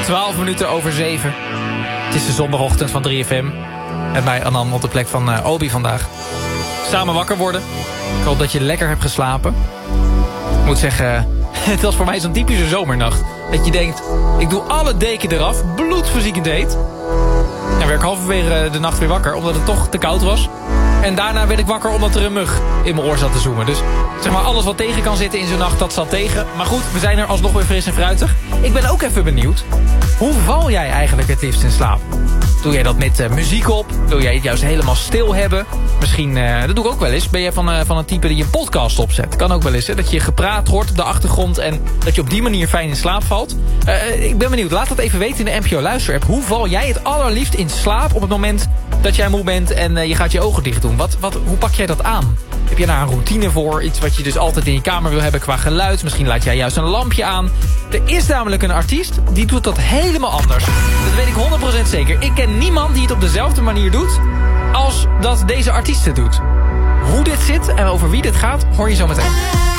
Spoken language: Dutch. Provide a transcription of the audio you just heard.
12 minuten over 7. Het is de zondagochtend van 3FM. Met mij Anan op de plek van Obi vandaag. Samen wakker worden. Ik hoop dat je lekker hebt geslapen. Ik moet zeggen, het was voor mij zo'n typische zomernacht. Dat je denkt, ik doe alle deken eraf, bloedverziekend heet. En werd ik halverwege de nacht weer wakker, omdat het toch te koud was. En daarna werd ik wakker omdat er een mug in mijn oor zat te zoomen. Dus zeg maar, alles wat tegen kan zitten in zo'n nacht, dat zat tegen. Maar goed, we zijn er alsnog weer fris en fruitig. Ik ben ook even benieuwd. Hoe val jij eigenlijk het liefst in slaap? Doe jij dat met muziek op? Wil jij het juist helemaal stil hebben? Misschien, dat doe ik ook wel eens. Ben jij van een type die een podcast opzet? Kan ook wel eens, hè? Dat je gepraat hoort op de achtergrond en dat je op die manier fijn in slaap valt. Ik ben benieuwd. Laat dat even weten in de NPO Luister-app. Hoe val jij het allerliefst in slaap op het moment dat jij moe bent en je gaat je ogen dicht doen? Hoe pak jij dat aan? Heb je daar een routine voor? Iets wat je dus altijd in je kamer wil hebben qua geluid? Misschien laat jij juist een lampje aan. Er is namelijk een artiest die doet dat helemaal anders. Dat weet ik 100% zeker. Ik ken niemand die het op dezelfde manier doet als dat deze artiest het doet. Hoe dit zit en over wie dit gaat, hoor je zo meteen.